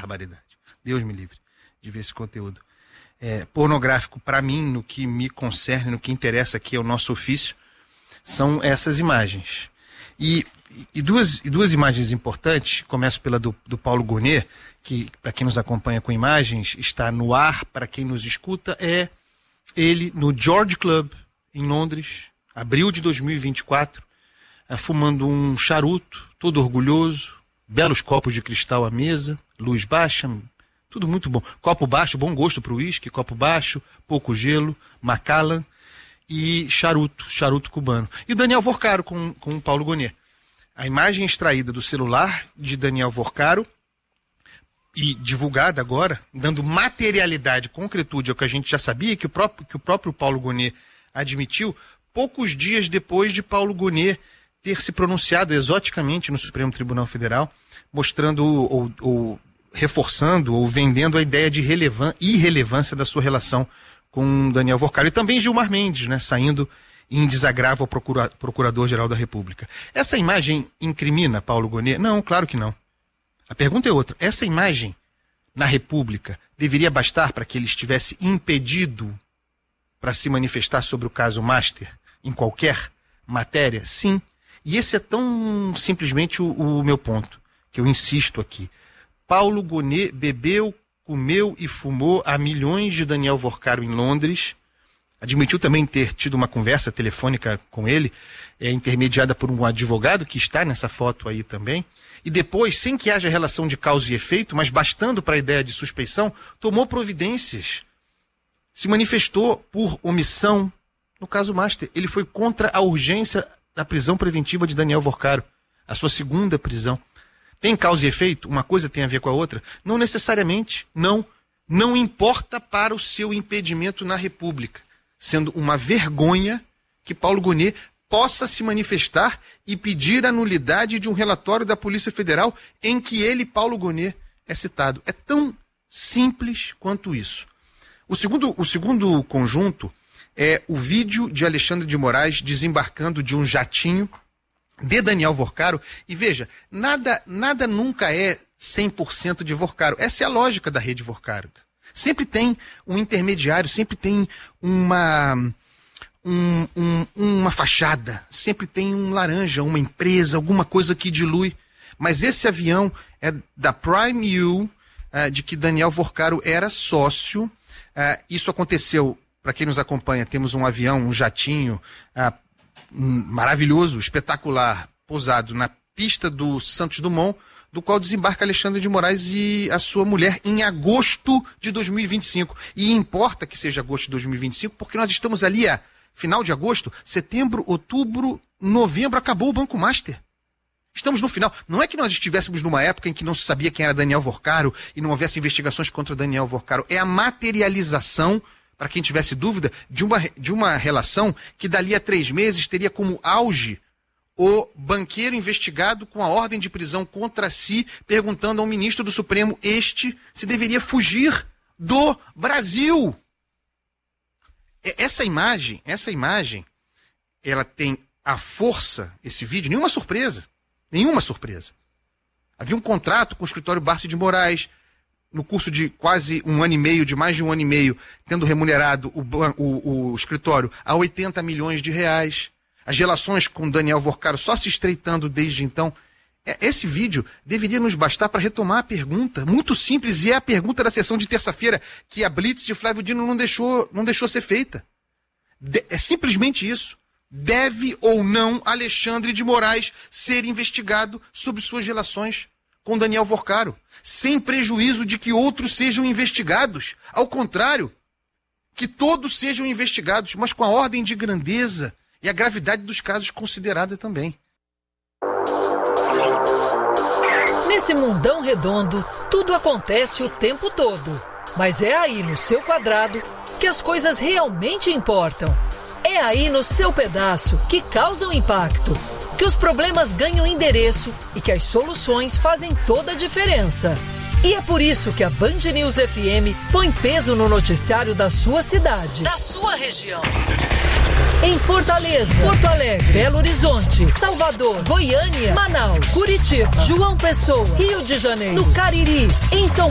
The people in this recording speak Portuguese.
barbaridade. Deus me livre de ver esse conteúdo. Pornográfico, para mim, no que me concerne, no que interessa aqui ao nosso ofício, são essas imagens. E duas imagens importantes. Começo pela do Paulo Gonet, que, para quem nos acompanha com imagens, está no ar, para quem nos escuta, é ele no George Club, em Londres, abril de 2024, fumando um charuto, todo orgulhoso, belos copos de cristal à mesa, luz baixa, tudo muito bom. Copo baixo, bom gosto para o uísque, copo baixo, pouco gelo, Macallan e charuto cubano. E Daniel Vorcaro com o Paulo Gonet. A imagem extraída do celular de Daniel Vorcaro e divulgada agora, dando materialidade, concretude ao que a gente já sabia, que o próprio Paulo Gonet admitiu, poucos dias depois de Paulo Gonet ter se pronunciado exoticamente no Supremo Tribunal Federal, mostrando ou reforçando ou vendendo a ideia de irrelevância da sua relação com Daniel Vorcaro. E também Gilmar Mendes, né, saindo em desagravo ao Procurador-Geral da República. Essa imagem incrimina Paulo Gonet? Não, claro que não. A pergunta é outra. Essa imagem na República deveria bastar para que ele estivesse impedido para se manifestar sobre o caso Master em qualquer matéria? Sim. E esse é tão simplesmente o meu ponto, que eu insisto aqui. Paulo Gonet bebeu, comeu e fumou a milhões de Daniel Vorcaro em Londres. Admitiu também ter tido uma conversa telefônica com ele, intermediada por um advogado que está nessa foto aí também. E depois, sem que haja relação de causa e efeito, mas bastando para a ideia de suspeição, tomou providências. Se manifestou por omissão no caso Master. Ele foi contra a urgência da prisão preventiva de Daniel Vorcaro, a sua segunda prisão. Tem causa e efeito? Uma coisa tem a ver com a outra? Não necessariamente, não. Não importa para o seu impedimento na República, sendo uma vergonha que Paulo Gonet possa se manifestar e pedir a nulidade de um relatório da Polícia Federal em que ele, Paulo Gonet, é citado. É tão simples quanto isso. O segundo conjunto é o vídeo de Alexandre de Moraes desembarcando de um jatinho de Daniel Vorcaro. E veja, nada nunca é 100% de Vorcaro. Essa é a lógica da rede Vorcaro. Sempre tem um intermediário, sempre tem uma fachada, sempre tem um laranja, uma empresa, alguma coisa que dilui. Mas esse avião é da Prime U, de que Daniel Vorcaro era sócio. Isso aconteceu, para quem nos acompanha, temos um avião, um jatinho maravilhoso, espetacular, pousado na pista do Santos Dumont, do qual desembarca Alexandre de Moraes e a sua mulher em agosto de 2025. E importa que seja agosto de 2025, porque nós estamos ali final de agosto, setembro, outubro, novembro, acabou o Banco Master. Estamos no final. Não é que nós estivéssemos numa época em que não se sabia quem era Daniel Vorcaro e não houvesse investigações contra Daniel Vorcaro. É a materialização, para quem tivesse dúvida, de uma relação que dali a 3 meses teria como auge o banqueiro investigado com a ordem de prisão contra si, perguntando ao ministro do Supremo se deveria fugir do Brasil. Essa imagem, ela tem a força, esse vídeo, nenhuma surpresa. Havia um contrato com o escritório Barsi de Moraes, no curso de quase mais de um ano e meio, tendo remunerado o escritório a 80 milhões de reais. As relações com Daniel Vorcaro só se estreitando desde então. Esse vídeo deveria nos bastar para retomar a pergunta, muito simples, e é a pergunta da sessão de terça-feira, que a Blitz de Flávio Dino não deixou ser feita. É simplesmente isso. Deve ou não Alexandre de Moraes ser investigado sobre suas relações com Daniel Vorcaro, sem prejuízo de que outros sejam investigados? Ao contrário, que todos sejam investigados, mas com a ordem de grandeza e a gravidade dos casos considerada também. Nesse mundão redondo, tudo acontece o tempo todo. Mas é aí no seu quadrado que as coisas realmente importam. É aí no seu pedaço que causam impacto, que os problemas ganham endereço e que as soluções fazem toda a diferença. E é por isso que a Band News FM põe peso no noticiário da sua cidade, da sua região. Em Fortaleza, Porto Alegre, Belo Horizonte, Salvador, Goiânia, Manaus, Curitiba, João Pessoa, Rio de Janeiro, no Cariri, em São